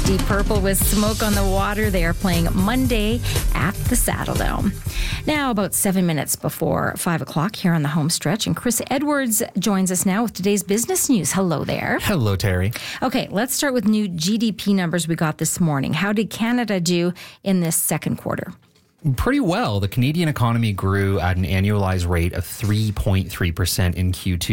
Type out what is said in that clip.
Deep Purple with Smoke on the Water. They are playing Monday at the Saddledome. Now, about 7 minutes before 5 o'clock here on the home stretch, and Chris Edwards joins us now with today's business news. Hello there. Hello, Terry. Okay, let's start with new GDP numbers we got this morning. How did Canada do in this second quarter? Pretty well. The Canadian economy grew at an annualized rate of 3.3% in Q2.